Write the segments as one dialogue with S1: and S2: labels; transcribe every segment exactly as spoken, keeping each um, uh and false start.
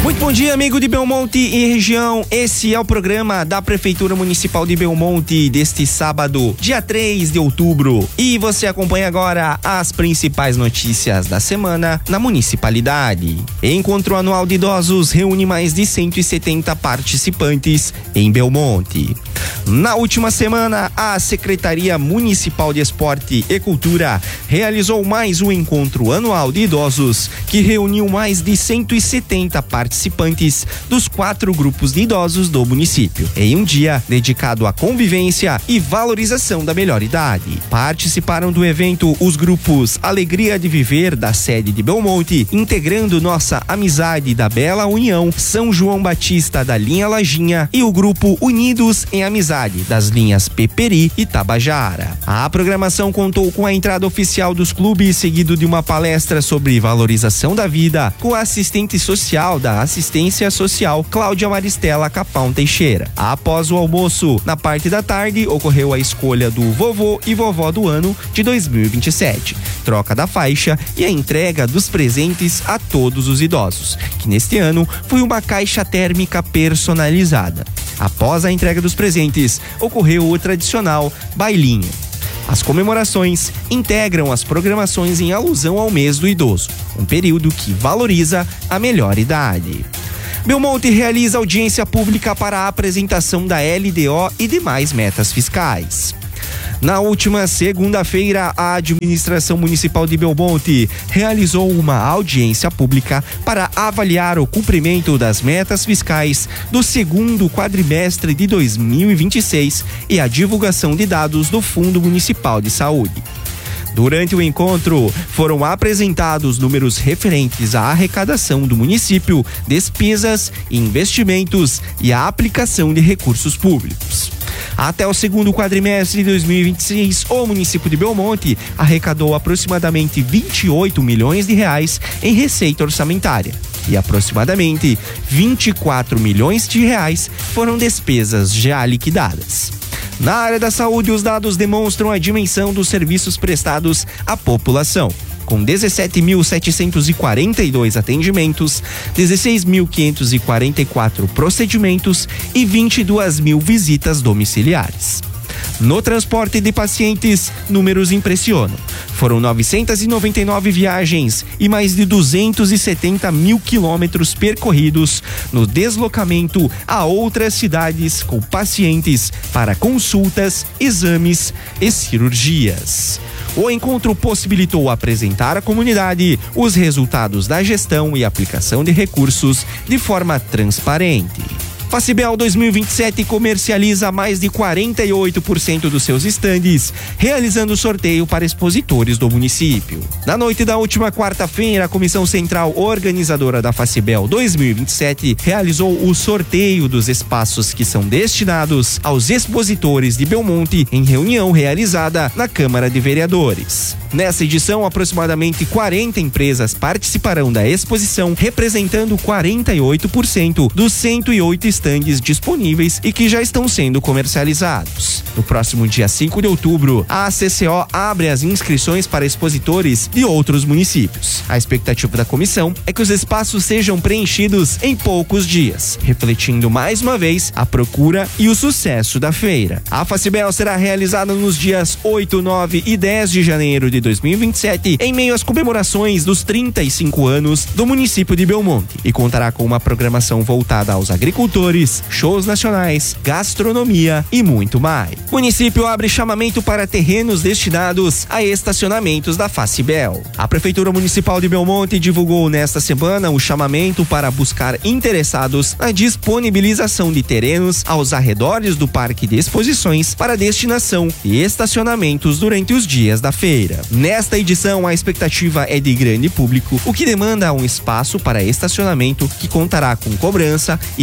S1: Muito bom dia, amigo de Belmonte e região. Esse é o programa da Prefeitura Municipal de Belmonte deste sábado, dia três de outubro. E você acompanha agora as principais notícias da semana na municipalidade. Encontro anual de idosos reúne mais de cento e setenta participantes em Belmonte. Na última semana, a Secretaria Municipal de Esporte e Cultura realizou mais um encontro anual de idosos que reuniu mais de cento e setenta participantes dos quatro grupos de idosos do município, em um dia dedicado à convivência e valorização da melhor idade. Participaram do evento os grupos Alegria de Viver, da sede de Belmonte, integrando Nossa Amizade da Bela União, São João Batista da linha Lajinha e o grupo Unidos em Amizade das linhas Peperi e Tabajara. A programação contou com a entrada oficial dos clubes, seguido de uma palestra sobre valorização da vida, com a assistente social da Assistência Social, Cláudia Maristela Capão Teixeira. Após o almoço, na parte da tarde, ocorreu a escolha do vovô e vovó do ano de dois mil e vinte e sete, troca da faixa e a entrega dos presentes a todos os idosos, que neste ano foi uma caixa térmica personalizada. Após a entrega dos presentes, ocorreu o tradicional bailinho. As comemorações integram as programações em alusão ao mês do idoso, um período que valoriza a melhor idade. Belmonte realiza audiência pública para a apresentação da L D O e demais metas fiscais. Na última segunda-feira, a Administração Municipal de Belmonte realizou uma audiência pública para avaliar o cumprimento das metas fiscais do segundo quadrimestre de dois mil e vinte e seis e a divulgação de dados do Fundo Municipal de Saúde. Durante o encontro, foram apresentados números referentes à arrecadação do município, despesas, investimentos e a aplicação de recursos públicos. Até o segundo quadrimestre de dois mil e vinte e seis, o município de Belmonte arrecadou aproximadamente vinte e oito milhões de reais em receita orçamentária e aproximadamente vinte e quatro milhões de reais foram despesas já liquidadas. Na área da saúde, os dados demonstram a dimensão dos serviços prestados à população, com dezessete mil setecentos e quarenta e dois atendimentos, dezesseis mil quinhentos e quarenta e quatro procedimentos e vinte e duas mil visitas domiciliares. No transporte de pacientes, números impressionam. Foram novecentas e noventa e nove viagens e mais de duzentos e setenta mil quilômetros percorridos no deslocamento a outras cidades com pacientes para consultas, exames e cirurgias. O encontro possibilitou apresentar à comunidade os resultados da gestão e aplicação de recursos de forma transparente. Facibel dois mil e vinte e sete comercializa mais de quarenta e oito por cento dos seus estandes, realizando sorteio para expositores do município. Na noite da última quarta-feira, a Comissão Central Organizadora da Facibel dois mil e vinte e sete realizou o sorteio dos espaços que são destinados aos expositores de Belmonte em reunião realizada na Câmara de Vereadores. Nessa edição, aproximadamente quarenta empresas participarão da exposição, representando quarenta e oito por cento dos cento e oito estandes disponíveis e que já estão sendo comercializados. No próximo dia cinco de outubro, a C C O abre as inscrições para expositores de outros municípios. A expectativa da comissão é que os espaços sejam preenchidos em poucos dias, refletindo mais uma vez a procura e o sucesso da feira. A Facibel será realizada nos dias oito, nove e dez de janeiro de dois mil e vinte e sete, em meio às comemorações dos trinta e cinco anos do município de Belmonte, e contará com uma programação voltada aos agricultores, shows nacionais, gastronomia e muito mais. O município abre chamamento para terrenos destinados a estacionamentos da Facibel. A Prefeitura Municipal de Belmonte divulgou nesta semana o chamamento para buscar interessados na disponibilização de terrenos aos arredores do Parque de Exposições para destinação de estacionamentos durante os dias da feira. Nesta edição, a expectativa é de grande público, o que demanda um espaço para estacionamento que contará com cobrança e preços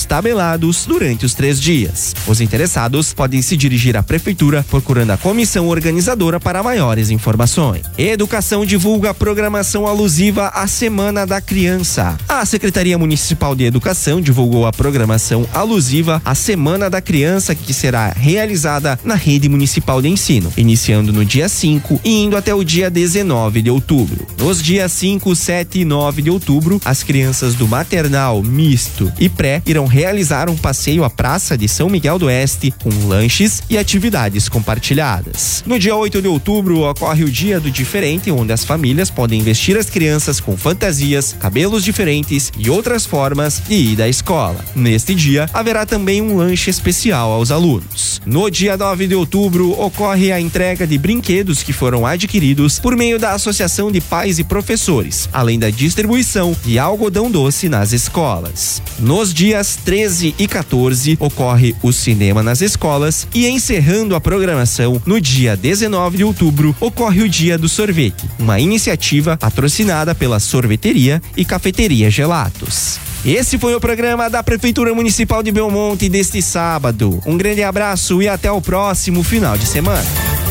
S1: horários tabelados durante os três dias. Os interessados podem se dirigir à Prefeitura procurando a comissão organizadora para maiores informações. Educação divulga a programação alusiva à Semana da Criança. A Secretaria Municipal de Educação divulgou a programação alusiva à Semana da Criança, que será realizada na Rede Municipal de Ensino, iniciando no dia cinco e indo até o dia dezenove de outubro. Nos dias cinco, sete e nove de outubro, as crianças do maternal, misto e pré irão realizar um passeio à Praça de São Miguel do Oeste com lanches e atividades compartilhadas. No dia oito de outubro ocorre o Dia do Diferente, onde as famílias podem vestir as crianças com fantasias, cabelos diferentes e outras formas de ir à escola. Neste dia, haverá também um lanche especial aos alunos. No dia nove de outubro, ocorre a entrega de brinquedos que foram adquiridos por meio da Associação de Pais e Professores, além da distribuição de algodão doce nas escolas. Nos dias treze e quatorze, ocorre o Cinema nas Escolas e, encerrando a programação, no dia dezenove de outubro, ocorre o Dia do Sorvete, uma iniciativa patrocinada pela Sorveteria e Cafeteria Gelatos. Esse foi o programa da Prefeitura Municipal de Belmonte deste sábado. Um grande abraço e até o próximo final de semana.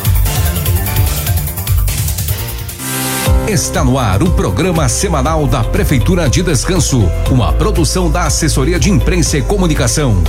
S2: Está no ar o programa semanal da Prefeitura de Descanso, uma produção da Assessoria de Imprensa e Comunicação.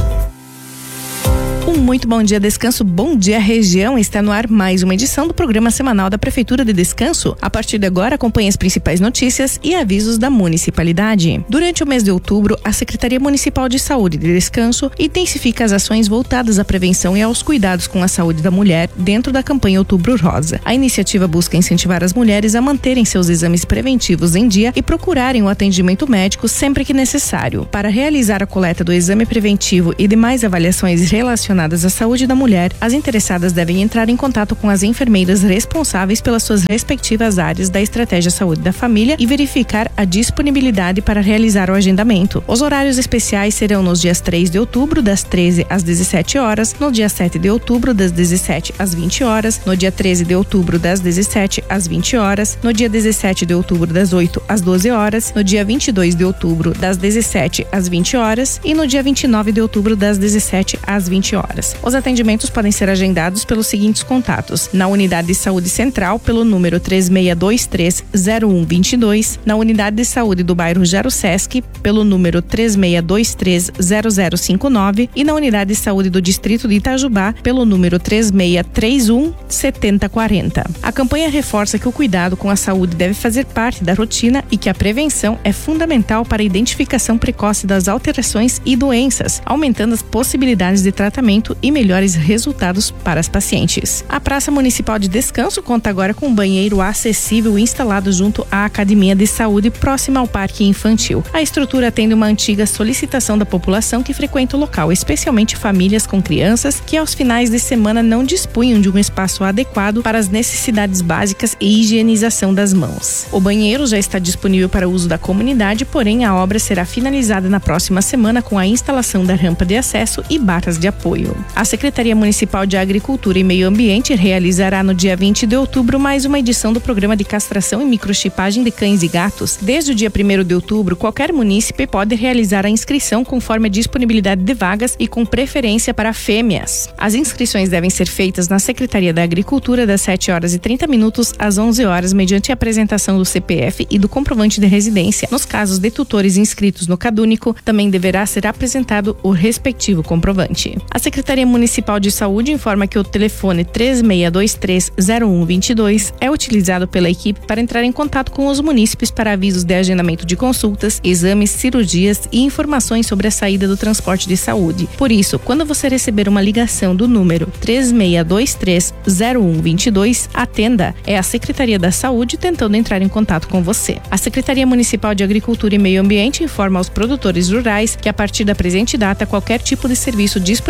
S3: Um muito bom dia, Descanso. Bom dia, região. Está no ar mais uma edição do programa semanal da Prefeitura de Descanso. A partir de agora, acompanhe as principais notícias e avisos da municipalidade. Durante o mês de outubro, a Secretaria Municipal de Saúde de Descanso intensifica as ações voltadas à prevenção e aos cuidados com a saúde da mulher dentro da campanha Outubro Rosa. A iniciativa busca incentivar as mulheres a manterem seus exames preventivos em dia e procurarem o atendimento médico sempre que necessário. Para realizar a coleta do exame preventivo e demais avaliações relacionadas à saúde da mulher, as interessadas devem entrar em contato com as enfermeiras responsáveis pelas suas respectivas áreas da Estratégia Saúde da Família e verificar a disponibilidade para realizar o agendamento. Os horários especiais serão nos dias três de outubro, das treze às dezessete horas, no dia sete de outubro, das dezessete às vinte horas, no dia treze de outubro, das dezessete às vinte horas, no dia dezessete de outubro, das oito às doze horas, no dia vinte e dois de outubro, das dezessete às vinte horas e no dia vinte e nove de outubro, das dezessete às vinte horas. Os atendimentos podem ser agendados pelos seguintes contatos: na Unidade de Saúde Central, pelo número três seis dois três zero um dois dois, na Unidade de Saúde do bairro Gero Sesc, pelo número três seis dois três zero zero cinco nove e na Unidade de Saúde do Distrito de Itajubá, pelo número três seis três um sete zero quatro zero. A campanha reforça que o cuidado com a saúde deve fazer parte da rotina e que a prevenção é fundamental para a identificação precoce das alterações e doenças, aumentando as possibilidades de tratamento e melhores resultados para as pacientes. A Praça Municipal de Descanso conta agora com um banheiro acessível instalado junto à Academia de Saúde, próxima ao Parque Infantil. A estrutura atende uma antiga solicitação da população que frequenta o local, especialmente famílias com crianças que aos finais de semana não dispunham de um espaço adequado para as necessidades básicas e higienização das mãos. O banheiro já está disponível para uso da comunidade, porém a obra será finalizada na próxima semana com a instalação da rampa de acesso e barras de apoio. A Secretaria Municipal de Agricultura e Meio Ambiente realizará no dia vinte de outubro mais uma edição do programa de castração e microchipagem de cães e gatos. Desde o dia primeiro de outubro, qualquer munícipe pode realizar a inscrição conforme a disponibilidade de vagas e com preferência para fêmeas. As inscrições devem ser feitas na Secretaria da Agricultura das sete horas e trinta minutos às onze horas, mediante a apresentação do C P F e do comprovante de residência. Nos casos de tutores inscritos no CadÚnico, também deverá ser apresentado o respectivo comprovante. A Secretaria Municipal de Saúde informa que o telefone três seis dois três zero um dois dois é utilizado pela equipe para entrar em contato com os munícipes para avisos de agendamento de consultas, exames, cirurgias e informações sobre a saída do transporte de saúde. Por isso, quando você receber uma ligação do número três seis dois três zero um dois dois, atenda. É a Secretaria da Saúde tentando entrar em contato com você. A Secretaria Municipal de Agricultura e Meio Ambiente informa aos produtores rurais que a partir da presente data, qualquer tipo de serviço disponibilizado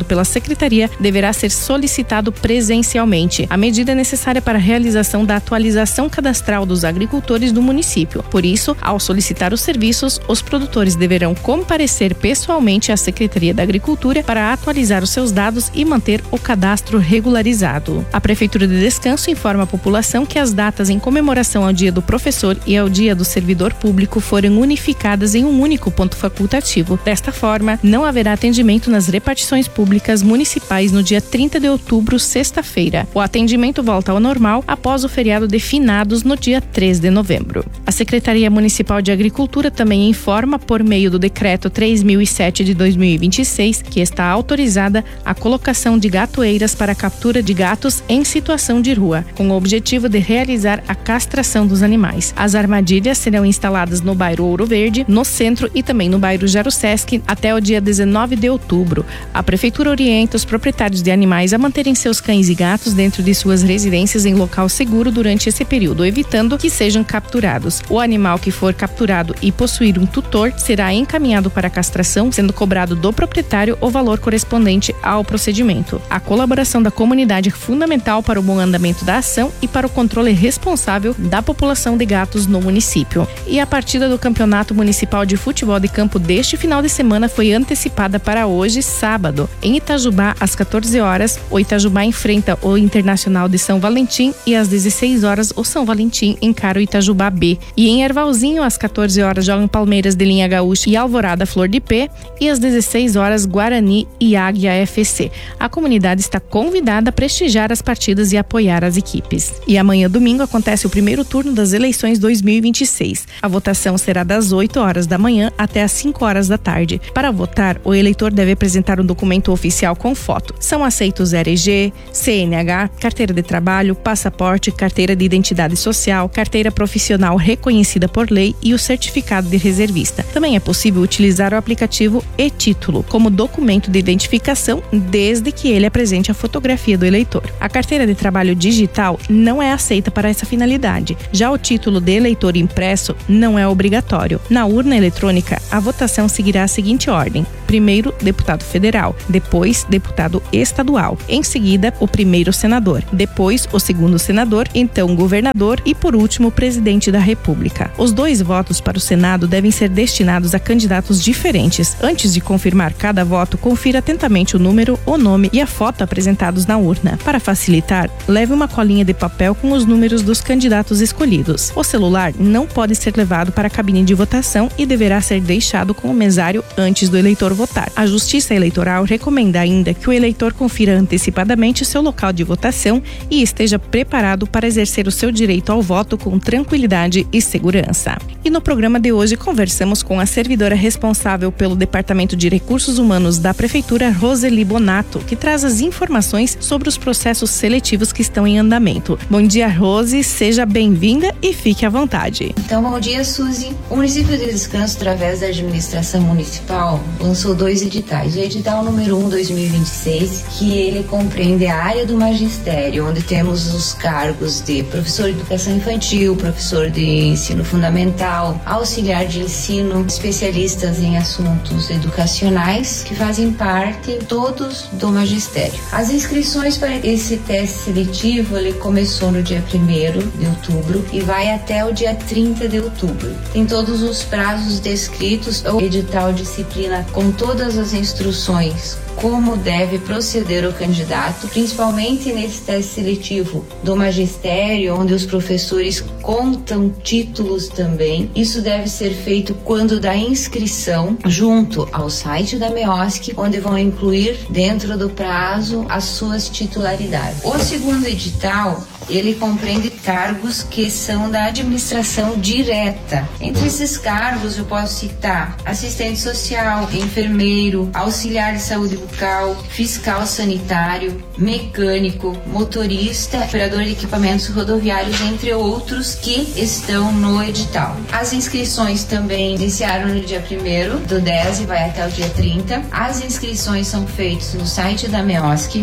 S3: efetuado pela Secretaria deverá ser solicitado presencialmente. A medida é necessária para a realização da atualização cadastral dos agricultores do município. Por isso, ao solicitar os serviços, os produtores deverão comparecer pessoalmente à Secretaria da Agricultura para atualizar os seus dados e manter o cadastro regularizado. A Prefeitura de Descanso informa a população que as datas em comemoração ao Dia do Professor e ao Dia do Servidor Público foram unificadas em um único ponto facultativo. Desta forma, não haverá atendimento nas repartições públicas municipais no dia trinta de outubro, sexta-feira. O atendimento volta ao normal após o feriado de finados no dia três de novembro. A Secretaria Municipal de Agricultura também informa, por meio do Decreto três mil e sete de dois mil e vinte e seis, que está autorizada a colocação de gatoeiras para captura de gatos em situação de rua, com o objetivo de realizar a castração dos animais. As armadilhas serão instaladas no bairro Ouro Verde, no centro e também no bairro Jarussesc até o dia dezenove de outubro. A Prefeitura orienta os proprietários de animais a manterem seus cães e gatos dentro de suas residências em local seguro durante esse período, evitando que sejam capturados. O animal que for capturado e possuir um tutor será encaminhado para a castração, sendo cobrado do proprietário o valor correspondente ao procedimento. A colaboração da comunidade é fundamental para o bom andamento da ação e para o controle responsável da população de gatos no município. E a partida do Campeonato Municipal de Futebol de Campo deste final de semana foi antecipada para hoje, sábado. Em Itajubá, às quatorze horas, o Itajubá enfrenta o Internacional de São Valentim e às dezesseis horas, o São Valentim encara o Itajubá B. E em Ervalzinho, às quatorze horas, jogam Palmeiras de Linha Gaúcha e Alvorada Flor de Pé e às dezesseis horas, Guarani e Águia F C. A comunidade está convidada a prestigiar as partidas e apoiar as equipes. E amanhã, domingo, acontece o primeiro turno das eleições dois mil e vinte e seis. A votação será das oito horas da manhã até as cinco horas da tarde. Para votar, o eleitor deve apresentar um documento oficial com foto. São aceitos R G, C N H, carteira de trabalho, passaporte, carteira de identidade social, carteira profissional reconhecida por lei e o certificado de reservista. Também é possível utilizar o aplicativo e-Título como documento de identificação, desde que ele apresente a fotografia do eleitor. A carteira de trabalho digital não é aceita para essa finalidade. Já o título de eleitor impresso não é obrigatório. Na urna eletrônica, a votação seguirá a seguinte ordem: primeiro, deputado federal, depois, deputado estadual, em seguida, o primeiro senador, depois, o segundo senador, então governador e, por último, o presidente da República. Os dois votos para o Senado devem ser destinados a candidatos diferentes. Antes de confirmar cada voto, confira atentamente o número, o nome e a foto apresentados na urna. Para facilitar, leve uma colinha de papel com os números dos candidatos escolhidos. O celular não pode ser levado para a cabine de votação e deverá ser deixado com o mesário antes do eleitor votar. A Justiça Eleitoral recomenda ainda que o eleitor confira antecipadamente o seu local de votação e esteja preparado para exercer o seu direito ao voto com tranquilidade e segurança. E no programa de hoje conversamos com a servidora responsável pelo Departamento de Recursos Humanos da Prefeitura, Roseli Bonato, que traz as informações sobre os processos seletivos que estão em andamento. Bom dia, Rose, seja bem-vinda e fique à vontade.
S4: Então, bom dia, Suzy. O município de Descanso, através da administração municipal, lançou dois editais. O edital número um, dois mil e vinte e seis, que ele compreende a área do magistério, onde temos os cargos de professor de educação infantil, professor de ensino fundamental, auxiliar de ensino, especialistas em assuntos educacionais, que fazem parte todos do magistério. As inscrições para esse teste seletivo, ele começou no dia primeiro de outubro e vai até o dia trinta de outubro. Tem todos os prazos descritos, o edital disciplina com todas as instruções como deve proceder o candidato, principalmente nesse teste seletivo do magistério, onde os professores contam títulos também. Isso deve ser feito quando da inscrição, junto ao site da MEOSC, onde vão incluir dentro do prazo as suas titularidades. O segundo edital, ele compreende cargos que são da administração direta. Entre esses cargos eu posso citar assistente social, enfermeiro, auxiliar de saúde bucal, fiscal sanitário, mecânico, motorista, operador de equipamentos rodoviários, entre outros que estão no edital. As inscrições também iniciaram no dia primeiro do dez e vai até o dia trinta. As inscrições são feitas no site da MEOSC. A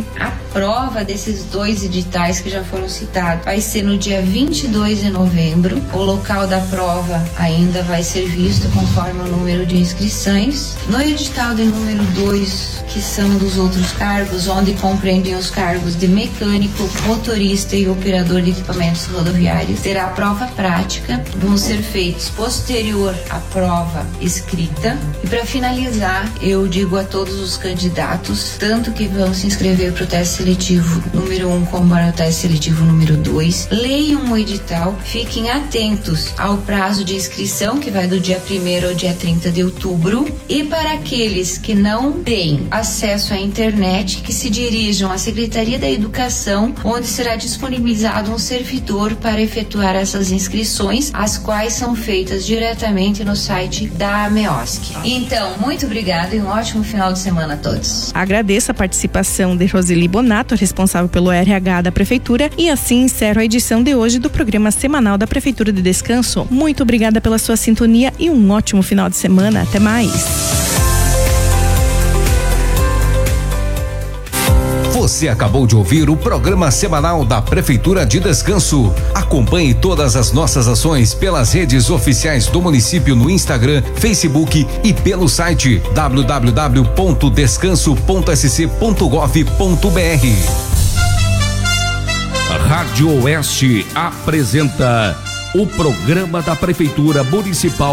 S4: prova desses dois editais que já foram citados vai ser no dia vinte e dois de novembro. O local da prova ainda vai ser visto conforme o número de inscrições. No edital de número dois, que são dos outros cargos, onde compreendem os cargos de mecânico, motorista e operador de equipamentos rodoviários, terá a prova prática, vão ser feitos posterior à prova escrita. E para finalizar, eu digo a todos os candidatos, tanto que vão se inscrever para o teste seletivo número um como para o teste seletivo número dois, leiam o edital, fiquem atentos ao prazo de inscrição, que vai do dia primeiro ao dia trinta de outubro, e para aqueles que não têm acesso à internet, que se dirijam à Secretaria da Educação, onde será disponibilizado um servidor para efetuar essas inscrições, as quais são feitas diretamente no site da AMEOSC. Então, muito obrigada e um ótimo final de semana a todos.
S3: Agradeço a participação de Roseli Bonato, responsável pelo R H da Prefeitura, e assim encerro a edição de hoje do programa semanal da Prefeitura de Descanso. Muito obrigada pela sua sintonia e um ótimo final de semana. Até mais.
S2: Você acabou de ouvir o programa semanal da Prefeitura de Descanso. Acompanhe todas as nossas ações pelas redes oficiais do município no Instagram, Facebook e pelo site w w w ponto descanso ponto s c ponto gov ponto b r.
S5: Rádio Oeste apresenta o programa da Prefeitura Municipal